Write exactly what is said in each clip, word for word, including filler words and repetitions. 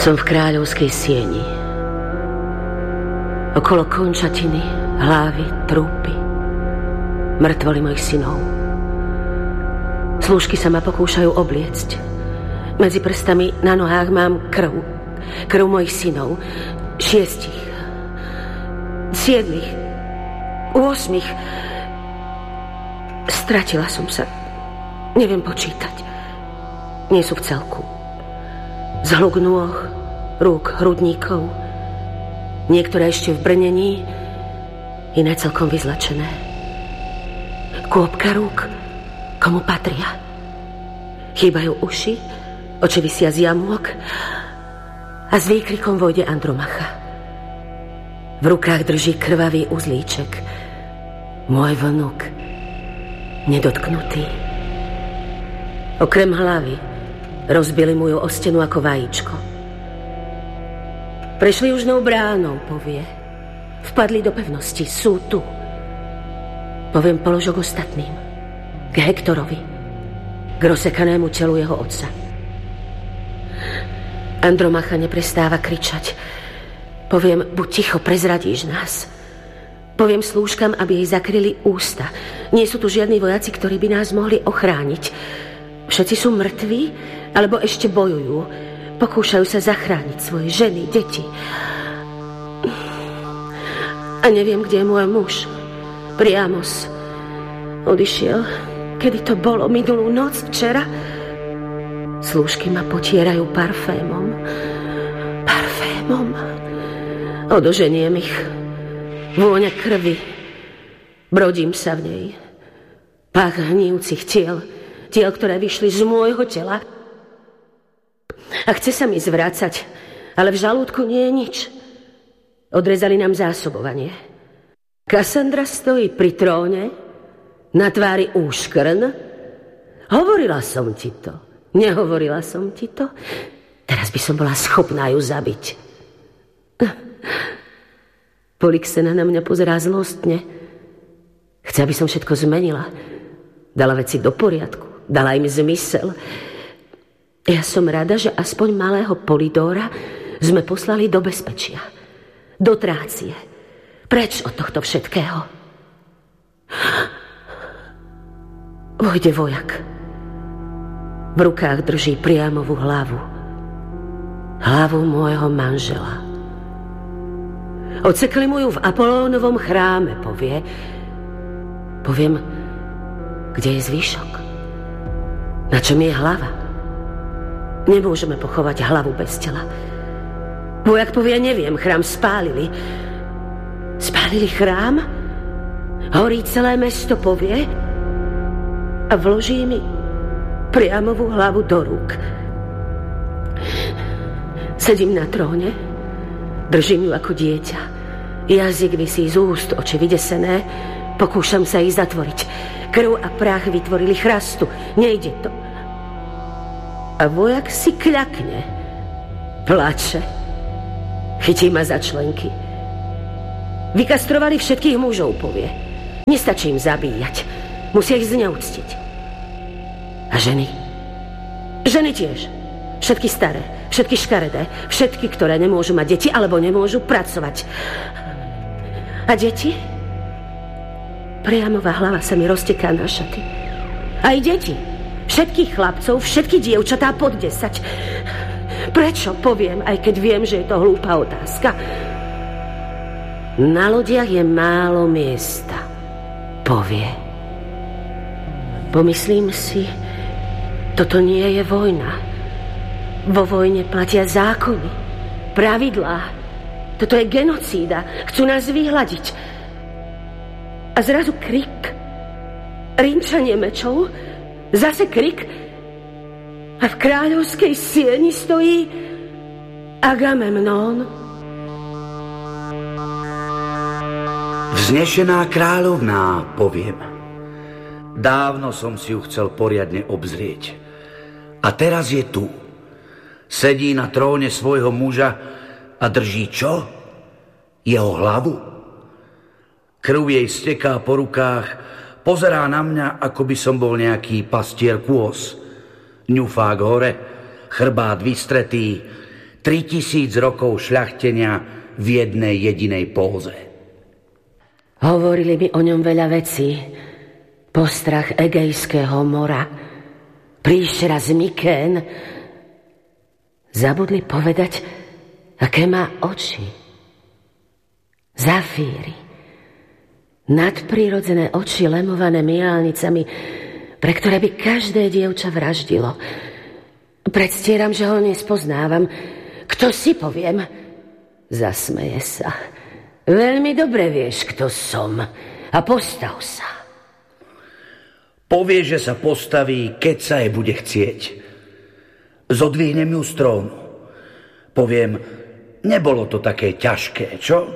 Som v kráľovskej sieni. Okolo končatiny, hlavy, trúpy, mŕtvoly mojich synov. Slúžky sa ma pokúšajú obliecť. Medzi prstami na nohách mám krv. Krv mojich synov. Šiestich. Siedmich. Osmich. Stratila som sa. Neviem počítať. Nie sú v celku. Zhluk nôh, rúk, hrudníkov. Niektoré ešte v brnení, iné celkom vyzlačené. Kôpka rúk, komu patria. Chýbajú uši, oči visia z jamôk a s výkrikom vojde Andromacha. V rukách drží krvavý uzlíček. Môj vnuk, nedotknutý. Okrem hlavy rozbili moju o stenu ako vajíčko. Prešli južnou bránou, povie. Vpadli do pevnosti, sú tu. Poviem položok ostatným. K Hektorovi. K rozsekanému telu jeho otca. Andromacha neprestáva kričať. Poviem, buď ticho, prezradíš nás. Poviem slúžkam, aby jej zakryli ústa. Nie sú tu žiadni vojaci, ktorí by nás mohli ochrániť. Všetci sú mŕtvi, alebo ešte bojujú. Pokúšajú sa zachrániť svoje ženy, deti. A neviem, kde je môj muž. Priamos. Odišiel. Kedy to bolo? Minulú noc? Včera? Slúžky ma potierajú parfémom. Parfémom. Odoženiem ich. Vôňa krvi. Brodím sa v nej. Pach hnijúcich tiel. Tiel, ktoré vyšli z môjho tela. A chce sa mi zvrácať, ale v žalúdku nie je nič. Odrezali nám zásobovanie. Kassandra stojí pri tróne, na tvári úškrn. Hovorila som ti to. Nehovorila som ti to. Teraz by som bola schopná ju zabiť. Polyxena na mňa pozerá zlostne. Chce, aby som všetko zmenila. Dala veci do poriadku. Dala im zmysel. Ja som rada, že aspoň malého Polydóra sme poslali do bezpečia. Do Trácie. Preč od tohto všetkého. Vojde vojak. V rukách drží priamovú hlavu. Hlavu môjho manžela. Odsekli mu ju v Apolónovom chráme, povie. Poviem, kde je zvyšok? Na čom je hlava? Nemôžeme pochovať hlavu bez tela. Vojak povie, neviem, chrám spálili. Spálili chrám? Horí celé mesto, povie. A vloží mi priamovú hlavu do rúk. Sedím na tróne, držím ju ako dieťa. Jazyk visí z úst, oči vydesené. Pokúšam sa ich zatvoriť. Krv a prach vytvorili chrastu. Nejde to. A vojak si kľakne. Plače. Chytí ma za členky. Vykastrovali všetkých mužov, povie. Nestačí im zabíjať. Musia ich zneúctiť. A ženy? Ženy tiež. Všetky staré, všetky škaredé, všetky, ktoré nemôžu mať deti alebo nemôžu pracovať. A deti? Priamová hlava sa mi rozteká na šaty. Aj deti. Všetkých chlapcov, všetky dievčatá pod desať. Prečo, poviem, aj keď viem, že je to hlúpa otázka. Na lodiach je málo miesta, povie. Pomyslím si, toto nie je vojna. Vo vojne platia zákony, pravidlá. Toto je genocída, chcú nás vyhľadiť. A zrazu krik, rinčanie mečov. Zase krik a v kráľovskej sieni stojí Agamemnón. Vznešená kráľovná, poviem. Dávno som si ju chcel poriadne obzrieť. A teraz je tu. Sedí na tróne svojho muža a drží čo? Jeho hlavu. Krv jej steká po rukách. Pozerá na mňa, ako by som bol nejaký pastier kôz. Ňufák hore, chrbát vystretý, Tritisíc rokov šľachtenia v jednej jedinej póze. Hovorili mi o ňom veľa vecí. Postrach Egejského mora, príšera z Mykén. Zabudli povedať, aké má oči. Zafíry. Nadprirodzené oči lemované myálnicami, pre ktoré by každé dievča vraždilo. Predstieram, že ho nespoznávam. Kto si, poviem? Zasmeje sa. Veľmi dobre vieš, kto som. A postav sa. Povie, že sa postaví, keď sa jej bude chcieť. Zodvihnem ju z trónu. Poviem, nebolo to také ťažké, čo?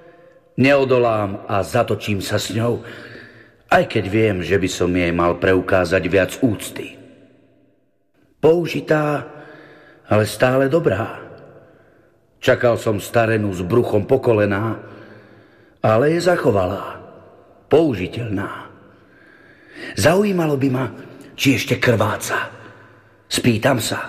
Neodolám a zatočím sa s ňou, aj keď viem, že by som jej mal preukázať viac úcty. Použitá, ale stále dobrá. Čakal som starenú s bruchom po kolená, ale je zachovalá, použiteľná. Zaujímalo by ma, či ešte krváca. Spýtam sa.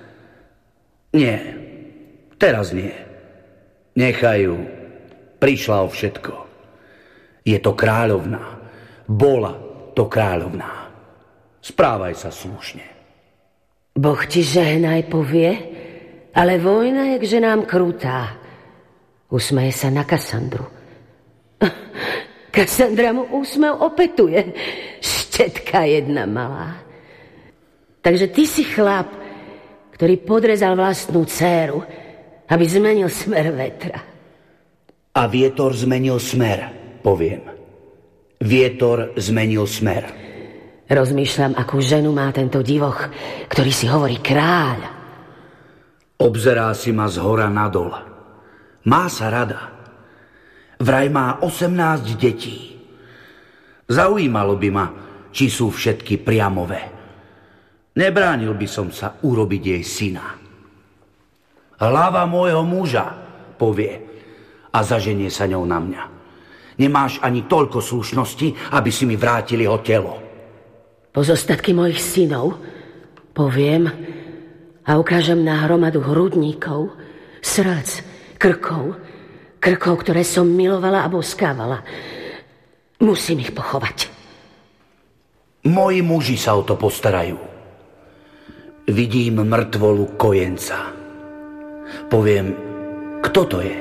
Nie, teraz nie. Nechaj ju. Prišla o všetko. Je to kráľovná. Bola to kráľovná. Správaj sa slušne. Boh ti žehnaj, povie, ale vojna je k ženám krutá. Usmeje sa na Kassandru. Kassandra mu úsmev opetuje. Štetka jedna malá. Takže ty si chlap, ktorý podrezal vlastnú dcéru, aby zmenil smer vetra. A vietor zmenil smer, poviem. Vietor zmenil smer. Rozmýšľam, akú ženu má tento divoch, ktorý si hovorí kráľ. Obzerá si ma zhora nadol. Má sa rada. Vraj má osemnásť detí. Zaujímalo by ma, či sú všetky priamové. Nebránil by som sa urobiť jej syna. Hlava môjho muža, povie, a zaženie sa ňou na mňa. Nemáš ani toľko slušnosti, aby si mi vrátili ho telo. Pozostatky mojich synov, poviem, a ukážem na hromadu hrudníkov, srdc, krkov, krkov, ktoré som milovala a boskávala. Musím ich pochovať. Moji muži sa o to postarajú. Vidím mŕtvolu kojenca. Poviem, kto to je?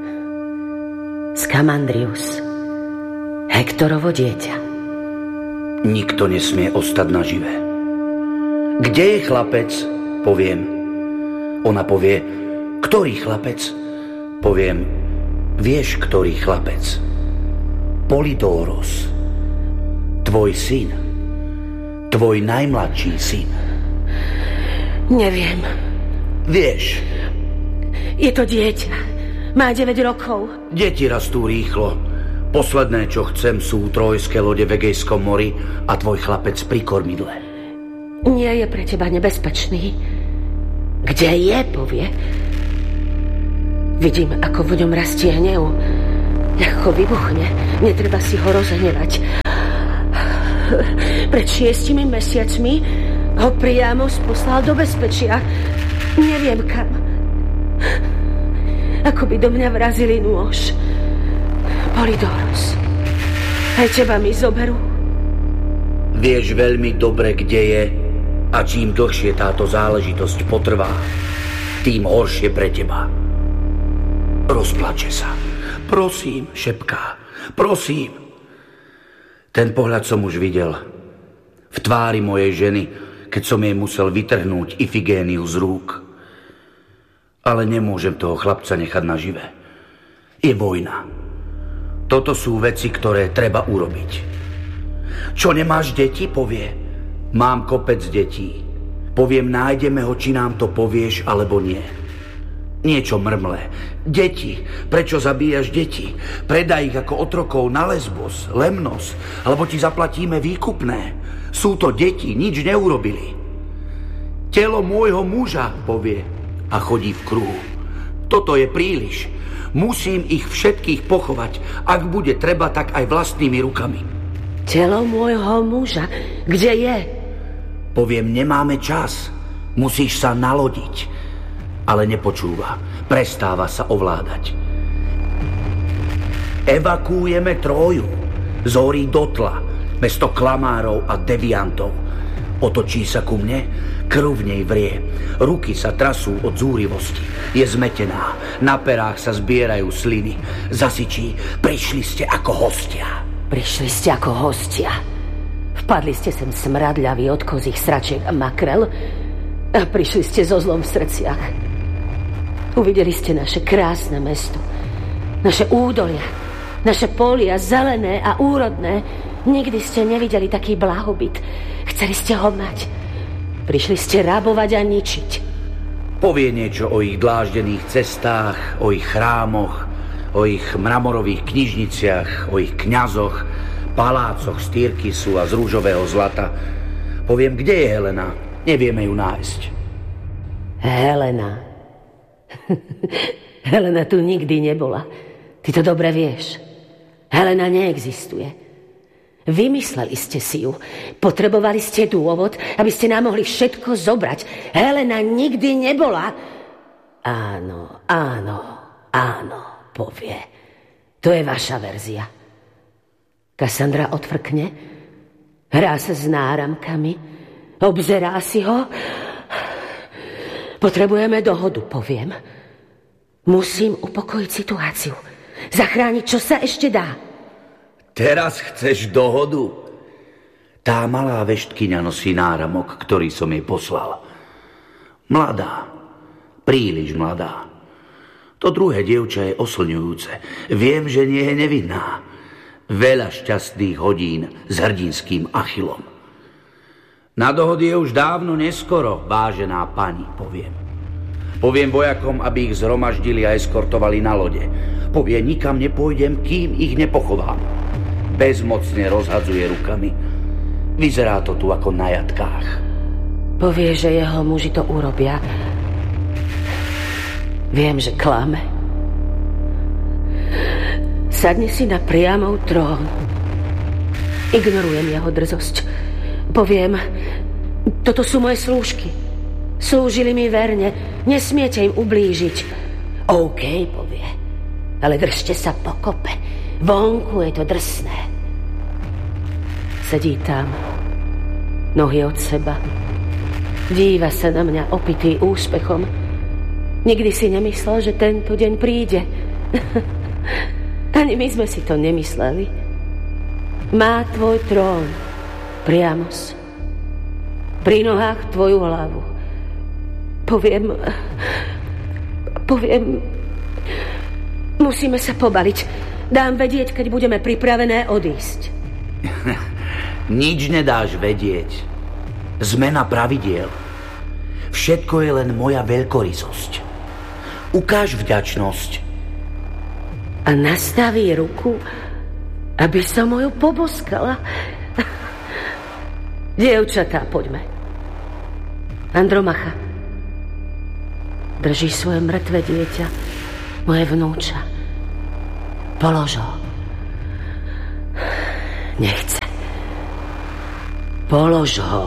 Skamandrius, Hektorovo dieťa. Nikto nesmie ostať nažive. Kde je chlapec? Poviem. Ona povie, ktorý chlapec? Poviem, vieš, ktorý chlapec? Polydóros, tvoj syn, tvoj najmladší syn. Neviem. Vieš. Je to dieťa. Má deväť rokov. Deti rastú rýchlo. Posledné, čo chcem, sú trojské lode v Egejskom mori a tvoj chlapec pri kormidle. Nie je pre teba nebezpečný. Kde je, povie. Vidím, ako v ňom rastie hnev. Ako vybuchne. Netreba si ho rozehnevať. Pred šiestimi mesiacmi ho priamo poslal do bezpečia. Neviem kam. Ako by do mňa vrazili nôž. Polydóros, aj teba mi zoberú. Vieš veľmi dobre, kde je, a čím dlhšie táto záležitosť potrvá, tým horšie pre teba. Rozplače sa. Prosím, šepká. Prosím. Ten pohľad som už videl. V tvári mojej ženy, keď som jej musel vytrhnúť Ifigéniu z rúk. Ale nemôžem toho chlapca nechať nažive. Je vojna. Toto sú veci, ktoré treba urobiť. Čo, nemáš deti? Povie. Mám kopec detí. Poviem, nájdeme ho, či nám to povieš, alebo nie. Niečo mrmle. Deti. Prečo zabíjaš deti? Predaj ich ako otrokov na Lesbos, Lemnos, alebo ti zaplatíme výkupné. Sú to deti, nič neurobili. Telo môjho muža, povie, a chodí v kruhu. Toto je príliš. Musím ich všetkých pochovať. Ak bude treba, tak aj vlastnými rukami. Telo môjho muža, kde je? Poviem, nemáme čas. Musíš sa nalodiť. A ale nepočúva. Prestáva sa ovládať. Evakuujeme Tróju. Zorí do tla, mesto klamárov a deviantov. Otočí sa ku mne, krv v nej vrie. Ruky sa trasú od zúrivosti. Je zmetená, na perách sa zbierajú sliny. Zasičí, prišli ste ako hostia. Prišli ste ako hostia. Vpadli ste sem smradľaví od kozích sračiek a makrel a prišli ste so zlom v srdciach. Uvideli ste naše krásne mesto, naše údolia, naše polia zelené a úrodné. Nikdy ste nevideli taký blahobyt. Chceli ste ho mať. Prišli ste rabovať a ničiť. Povie niečo o ich dláždených cestách, o ich chrámoch, o ich mramorových knižniciach, o ich kňazoch, palácoch z tyrkysu a z rúžového zlata. Poviem, kde je Helena. Nevieme ju nájsť. Helena. Helena tu nikdy nebola. Ty to dobre vieš. Helena neexistuje. Vymysleli ste si ju. Potrebovali ste dôvod, aby ste nám mohli všetko zobrať. Helena nikdy nebola. Áno, áno, áno, povie. To je vaša verzia. Kassandra odfrkne, hrá sa s náramkami, obzerá si ho. Potrebujeme dohodu, poviem. Musím upokojiť situáciu. Zachrániť, čo sa ešte dá. Teraz chceš dohodu? Tá malá veštkyňa nosí náramok, ktorý som jej poslal. Mladá, príliš mladá. To druhé dievča je oslňujúce. Viem, že nie je nevinná. Veľa šťastných hodín s hrdinským Achillom. Na dohody je už dávno neskoro, vážená pani, poviem. Poviem vojakom, aby ich zhromaždili a eskortovali na lode. Povie, nikam nepôjdem, kým ich nepochovám. Bezmocne rozhadzuje rukami. Vyzerá to tu ako na jatkách. Povie, že jeho muži to urobia. Viem, že klame. Sadni si na priamou trón. Ignorujem jeho drzosť. Poviem, toto sú moje slúžky. Slúžili mi verne. Nesmiete im ublížiť. OK, povie. Ale držte sa pokope. Vonku je to drsné. Sedí tam, nohy od seba. Díva sa na mňa opitý úspechom. Nikdy si nemyslel, že tento deň príde. Ani my sme si to nemysleli. Má tvoj trón, Priamos. Pri nohách tvoju hlavu. Poviem... Poviem... Musíme sa pobaliť. Dám vedieť, keď budeme pripravené odísť. Nič nedáš vedieť. Zmena pravidiel. Všetko je len moja veľkorysosť. Ukáž vďačnosť. A nastaví ruku, aby som mu ju poboskala. Dievčatá, poďme. Andromacha. Drží svoje mŕtve dieťa, moje vnúča. Polož ho. Nechce. Polož ho.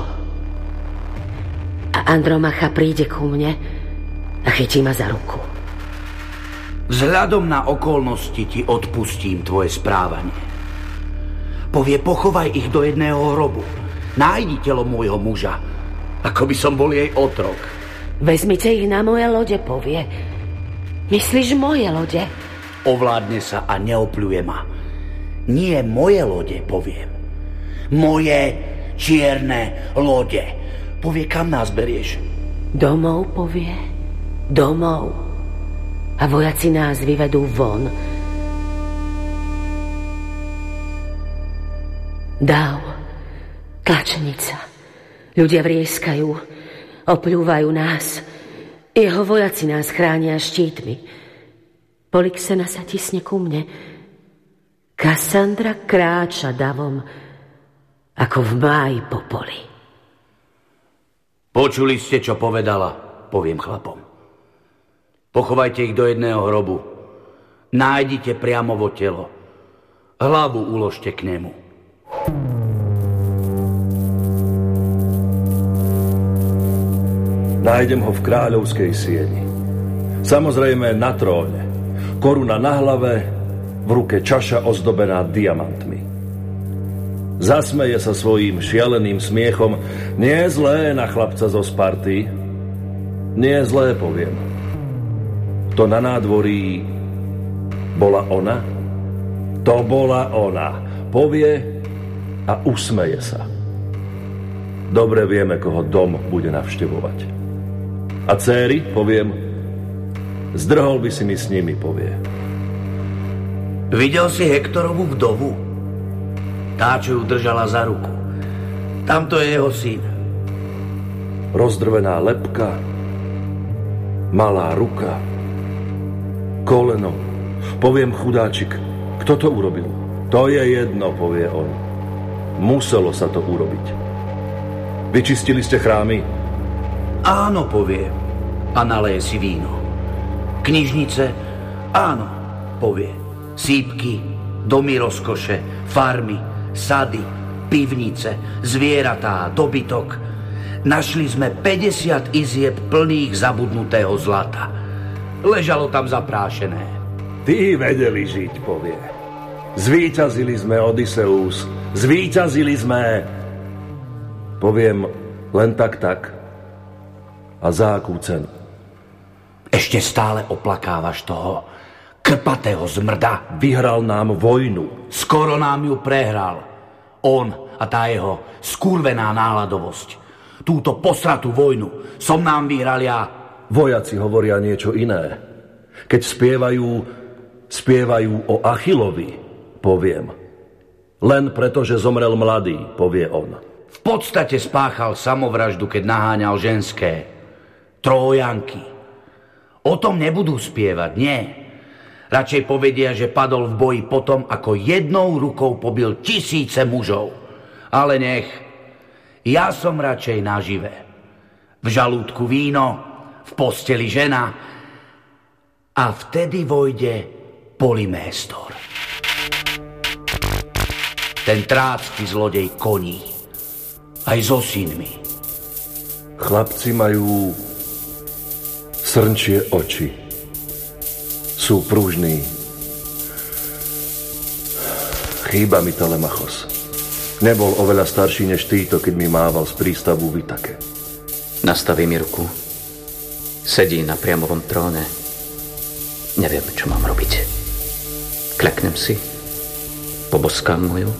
A Andromacha príde ku mne a chytí ma za ruku. Vzhľadom na okolnosti ti odpustím tvoje správanie. Povie, pochovaj ich do jedného hrobu. Nájdi telo môjho muža, ako by som bol jej otrok. Vezmite ich na moje lode, povie. Myslíš moje lode? Ovládne sa a neopľuje ma. Nie moje lode, poviem. Moje čierne lode. Povie, kam nás berieš? Domov, povie. Domov. A vojaci nás vyvedú von. Dáv. Tlačenica. Ľudia vrieskajú. Opľúvajú nás. Jeho vojaci nás chránia štítmi. Polyxena sa tisne ku mne. Kassandra kráča davom, ako v máji po poli. Počuli ste, čo povedala, poviem chlapom. Pochovajte ich do jedného hrobu. Nájdite priamovo telo. Hlavu uložte k nemu. Nájdem ho v kráľovskej sieni. Samozrejme na tróne. Koruna na hlave, v ruke čaša ozdobená diamantmi. Zasmeje sa svojím šialeným smiechom. Nie je zlé na chlapca zo Sparty. Nie je zlé, poviem. To na nádvorí bola ona? To bola ona. Povie a usmeje sa. Dobre vieme, koho dom bude navštevovať. A céry, poviem, zdrhol by si mi s nimi, povie. Videl si Hektorovú vdovu? Tá, čo ju držala za ruku. Tamto je jeho syn. Rozdrvená lebka, malá ruka, koleno. Poviem, chudáčik, kto to urobil? To je jedno, povie on. Muselo sa to urobiť. Vyčistili ste chrámy? Áno, povie. A naleje si víno. Knižnice? Áno, povie. Sípky, domy rozkoše, farmy, sady, pivnice, zvieratá, dobytok. Našli sme päťdesiat izieb plných zabudnutého zlata. Ležalo tam zaprášené. Tí vedeli žiť, povie. Zvíťazili sme, Odysseus. Zvíťazili sme. Poviem, len tak, tak. A za akú cenu? Ešte stále oplakávaš toho krpatého zmrda. Vyhral nám vojnu. Skoro nám ju prehral. On a tá jeho skurvená náladovosť. Túto posratú vojnu som nám vyhral ja. Vojaci hovoria niečo iné. Keď spievajú, spievajú o Achillovi, poviem. Len preto, že zomrel mladý, povie on. V podstate spáchal samovraždu, keď naháňal ženské. Trójanky. O tom nebudú spievať, nie. Radšej povedia, že padol v boji potom, ako jednou rukou pobil tisíce mužov. Ale nech. Ja som radšej nažive. V žalúdku víno, v posteli žena a vtedy vojde Polyméstor. Ten trácky zlodej koní. Aj so synmi. Chlapci majú srnčie oči. Sú pružní. Chýba mi Telemachos. Nebol oveľa starší než týto, keď mi mával z prístavu v Itake. Nastaví mi ruku. Sedí na priamovom tróne. Neviem, čo mám robiť. Kľaknem si. Poboskám mu ju.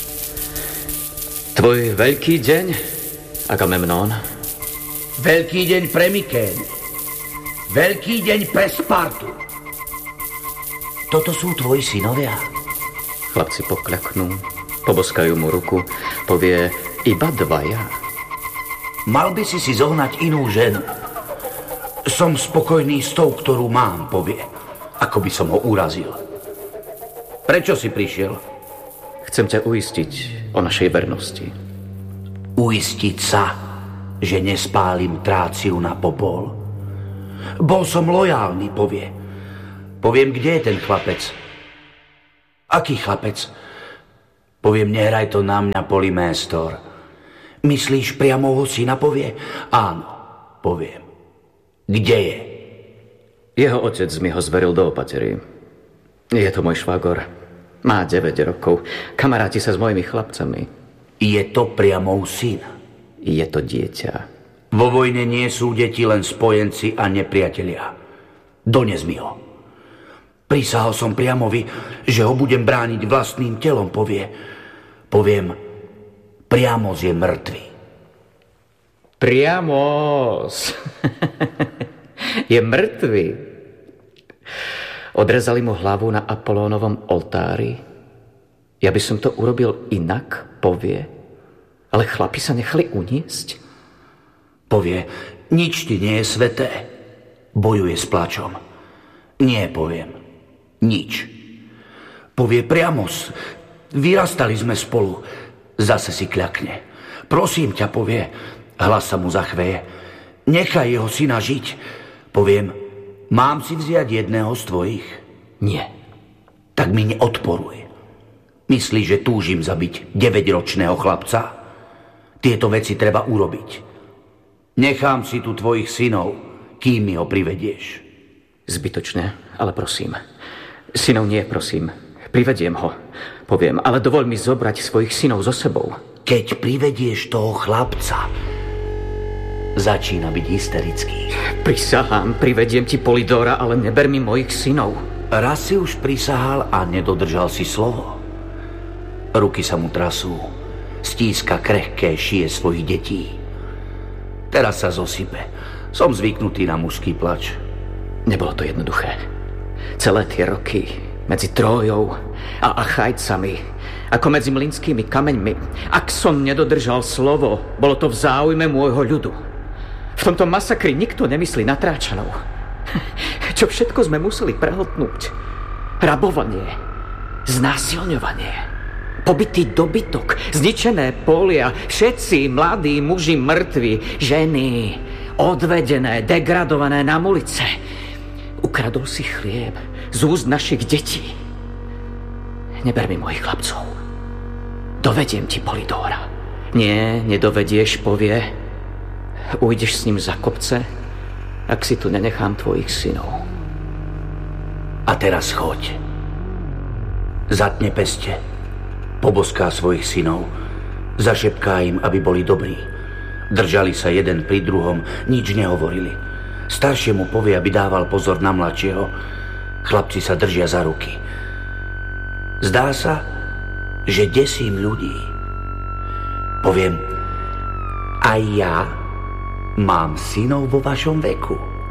Tvoj veľký deň, Agamemnón. Veľký deň pre Mykén. Veľký deň pre Spartu. Toto sú tvoji synovia? Chlapci pokľaknú, poboskajú mu ruku, povie iba dvaja. Mal by si si zohnať inú ženu. Som spokojný s tou, ktorú mám, povie. Ako by som ho urazil. Prečo si prišiel? Chcem ťa uistiť o našej vernosti. Uistiť sa, že nespálim Tráciu na popol? Bol som lojálny, povie. Poviem, kde je ten chlapec. Aký chlapec? Poviem, nehraj to na mňa, Polyméstor. Myslíš priamo ho syna, povie? Áno, poviem. Kde je? Jeho otec mi ho zveril do opatery. Je to môj švagor. Má deväť rokov. Kamaráti sa s mojimi chlapcami. Je to priamo syn? Je to dieťa. Vo vojne nie sú deti len spojenci a nepriatelia. Dones mi ho. Prisahal som Priamovi, že ho budem brániť vlastným telom, povie. Poviem, Priamos je mŕtvy. Priamos je mŕtvy. Odrezali mu hlavu na Apolónovom oltári. Ja by som to urobil inak, povie. Ale chlapi sa nechali uniesť. Povie, nič ti nie je sveté. Bojuje s plačom. Nie, poviem, nič. Povie, Priamos, vyrastali sme spolu. Zase si kľakne. Prosím ťa, povie, hlas sa mu zachveje. Nechaj jeho syna žiť. Poviem, mám si vziať jedného z tvojich? Nie. Tak mi neodporuj. Myslíš, že túžim zabiť deväťročného chlapca? Tieto veci treba urobiť. Nechám si tu tvojich synov, kým mi ho privedieš. Zbytočne, ale prosím. Synov nie, prosím. Privediem ho, poviem, ale dovoľ mi zobrať svojich synov so sebou. Keď privedieš toho chlapca, začína byť hysterický. Prisahám, privediem ti Polydora, ale neber mi mojich synov. Raz si už prisahal a nedodržal si slovo. Ruky sa mu trasú, stíska krehké šije svojich detí. Teraz sa zosype. Som zvyknutý na mužský plač. Nebolo to jednoduché. Celé tie roky medzi Trójou a Achajcami, ako medzi mlynskými kameňmi. Ak som nedodržal slovo, bolo to v záujme môjho ľudu. V tomto masakri nikto nemyslí na Tráčanov. Čo všetko sme museli prehltnúť. Rabovanie, znásilňovanie, pobitý dobytok, zničené polia, všetci mladí muži mŕtvi, ženy odvedené, degradované na ulice. Ukradol si chlieb z úst našich detí. Neber mi mojich chlapcov. Dovediem ti Polydora. Nie, nedovedieš, povie. Ujdeš s ním za kopce, ak si tu nenechám tvojich synov. A teraz choď. Zatne peste. Poboská svojich synov. Zašepká im, aby boli dobrí. Držali sa jeden pri druhom, nič nehovorili. Staršiemu povie, aby dával pozor na mladšieho. Chlapci sa držia za ruky. Zdá sa, že desím ľudí. Poviem, aj ja mám synov vo vašom veku.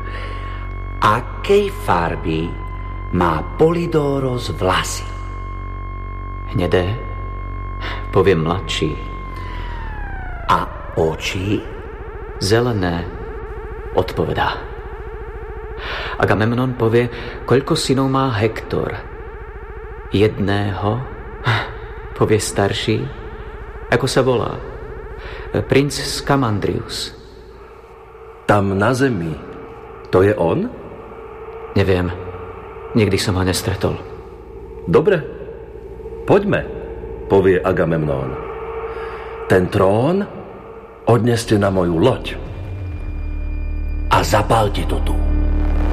Akej farby má Polydóros vlasy? Hnedé, poviem mladší. A oči? Zelené, odpovedá. Agamemnon povie, koľko synov má Hektor. Jedného, povie starší. Ako sa volá? Princ Skamandrius. Tam na zemi, to je on? Neviem, nikdy som ho nestretol. Dobre, poďme, povie Agamemnón. Ten trón odneste na moju loď. A zapálte to tu.